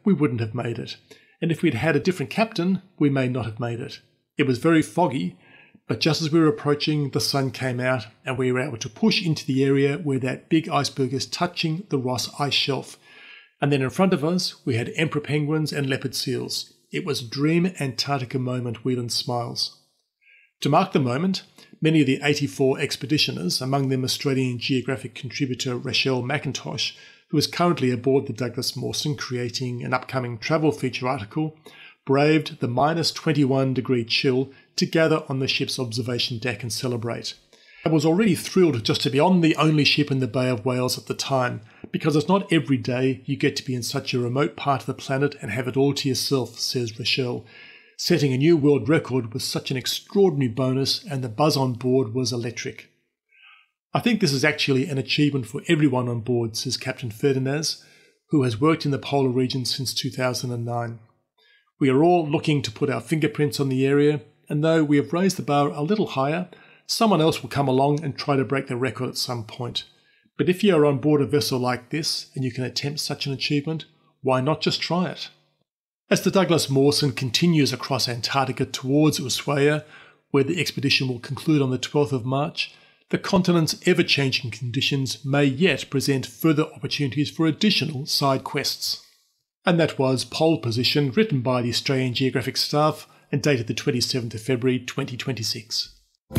we wouldn't have made it. And if we'd had a different captain, we may not have made it. It was very foggy, but just as we were approaching, the sun came out and we were able to push into the area where that big iceberg is touching the Ross Ice Shelf. And then in front of us, we had emperor penguins and leopard seals. It was a dream Antarctica moment, Whelan smiles. To mark the moment, many of the 84 expeditioners, among them Australian Geographic contributor Rachelle McIntosh, who is currently aboard the Douglas Mawson creating an upcoming travel feature article, braved the minus 21 degree chill to gather on the ship's observation deck and celebrate. I was already thrilled just to be on the only ship in the Bay of Whales at the time, because it's not every day you get to be in such a remote part of the planet and have it all to yourself, says Rachelle. Setting a new world record was such an extraordinary bonus, and the buzz on board was electric. I think this is actually an achievement for everyone on board, says Captain Ferdinand, who has worked in the polar region since 2009. We are all looking to put our fingerprints on the area, and though we have raised the bar a little higher, someone else will come along and try to break the record at some point. But if you are on board a vessel like this and you can attempt such an achievement, why not just try it? As the Douglas Mawson continues across Antarctica towards Ushuaia, where the expedition will conclude on the 12th of March, the continent's ever-changing conditions may yet present further opportunities for additional side quests. And that was Pole Position, written by the Australian Geographic staff and dated the 27th of February 2026.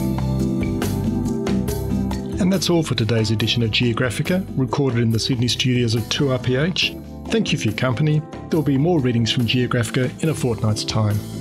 And that's all for today's edition of Geographica, recorded in the Sydney studios of 2RPH. Thank you for your company. There will be more readings from Geographica in a fortnight's time.